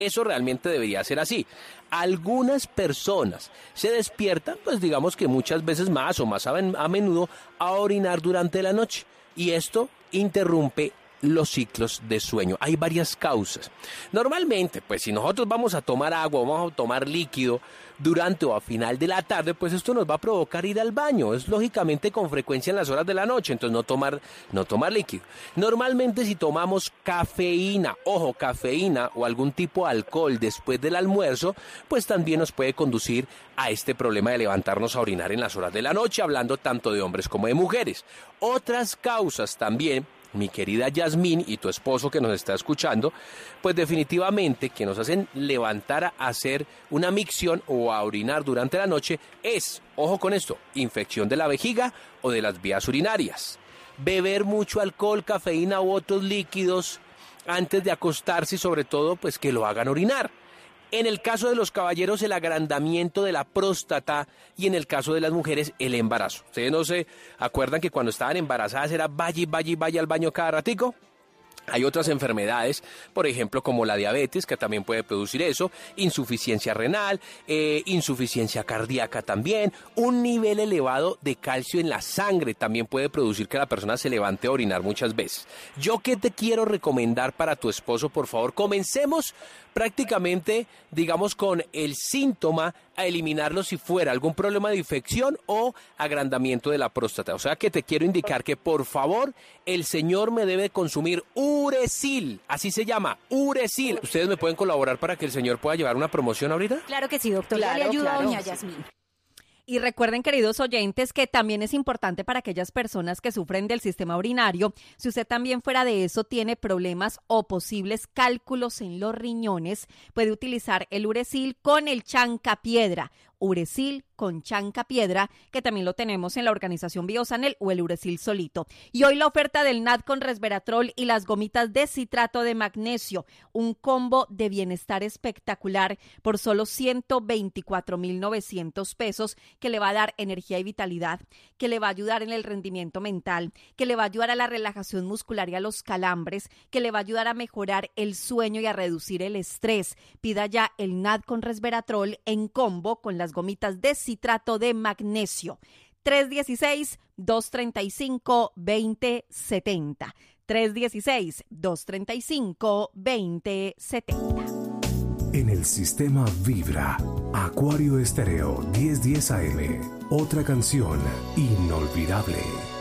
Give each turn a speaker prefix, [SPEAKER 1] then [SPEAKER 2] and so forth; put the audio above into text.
[SPEAKER 1] Eso realmente debería ser así. Algunas personas se despiertan, pues digamos que muchas veces más o más a menudo, a orinar durante la noche. Y esto interrumpe los ciclos de sueño. Hay varias causas. Normalmente, pues si nosotros vamos a tomar agua, vamos a tomar líquido durante o a final de la tarde, pues esto nos va a provocar ir al baño. Es lógicamente con frecuencia en las horas de la noche, entonces no tomar líquido. Normalmente si tomamos cafeína o algún tipo de alcohol después del almuerzo, pues también nos puede conducir a este problema de levantarnos a orinar en las horas de la noche, hablando tanto de hombres como de mujeres. Otras causas también, mi querida Yasmín y tu esposo que nos está escuchando, pues definitivamente que nos hacen levantar a hacer una micción o a orinar durante la noche es, ojo con esto, infección de la vejiga o de las vías urinarias. Beber mucho alcohol, cafeína u otros líquidos antes de acostarse y sobre todo pues que lo hagan orinar. En el caso de los caballeros, el agrandamiento de la próstata y en el caso de las mujeres, el embarazo. ¿Ustedes no se acuerdan que cuando estaban embarazadas era vaya al baño cada ratico? Hay otras enfermedades, por ejemplo, como la diabetes, que también puede producir eso, insuficiencia renal, insuficiencia cardíaca también, un nivel elevado de calcio en la sangre también puede producir que la persona se levante a orinar muchas veces. Yo qué te quiero recomendar para tu esposo, por favor, comencemos prácticamente, digamos, con el síntoma a eliminarlo si fuera algún problema de infección o agrandamiento de la próstata. O sea que te quiero indicar que por favor el señor me debe consumir Uresil, así se llama, Uresil. ¿Ustedes me pueden colaborar para que el señor pueda llevar una promoción ahorita?
[SPEAKER 2] Claro que sí, doctor. Ya le ayuda a doña Yasmín. Y recuerden, queridos oyentes, que también es importante para aquellas personas que sufren del sistema urinario, si usted también fuera de eso tiene problemas o posibles cálculos en los riñones, puede utilizar el Uresil con el chancapiedra. Uresil con chancapiedra, que también lo tenemos en la organización Biosanel, o el Uresil solito. Y hoy la oferta del NAD con resveratrol y las gomitas de citrato de magnesio, un combo de bienestar espectacular por solo 124,900 pesos, que le va a dar energía y vitalidad, que le va a ayudar en el rendimiento mental, que le va a ayudar a la relajación muscular y a los calambres, que le va a ayudar a mejorar el sueño y a reducir el estrés. Pida ya el NAD con resveratrol en combo con las gomitas de citrato de magnesio. 316-235-2070. 316-235-2070.
[SPEAKER 3] En el sistema vibra Acuario Estéreo 1010 AM. Otra canción inolvidable.